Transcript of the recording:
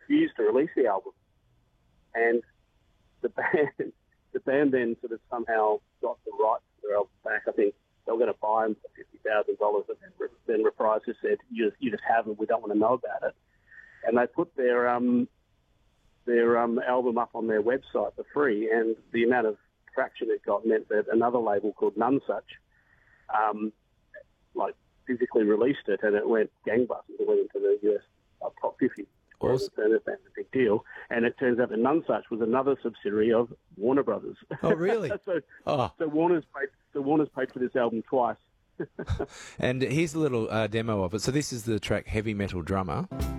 refused to release the album. And the band then sort of somehow got the rights to their album back. I think they were going to buy them for $50,000, and then Reprise just said, you just have them, we don't want to know about it. And they put their album up on their website for free, and the amount of traction it got meant that another label called Nonesuch physically released it, and it went gangbusters. It went into the US top 50. Awesome. And it's a big deal. And it turns out that Nonesuch was another subsidiary of Warner Brothers. Oh, really? So Warner's paid for this album twice. And here's a little demo of it. So this is the track Heavy Metal Drummer.